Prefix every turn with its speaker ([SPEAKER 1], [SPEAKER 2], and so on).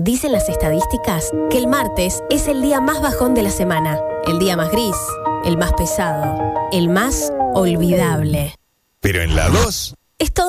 [SPEAKER 1] Dicen las estadísticas que el martes es el día más bajón de la semana, el día más gris, el más pesado, el más olvidable.
[SPEAKER 2] Pero en la 2...
[SPEAKER 1] Es todo